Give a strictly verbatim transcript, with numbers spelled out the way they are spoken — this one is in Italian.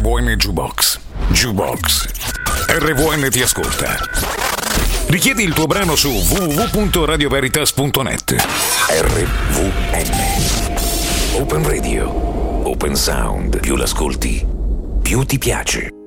V N Jukebox. Jukebox. R V N ti ascolta. Richiedi il tuo brano su w w w punto radio veritas punto net. R V N. Open Radio. Open Sound. Più l'ascolti, più ti piace.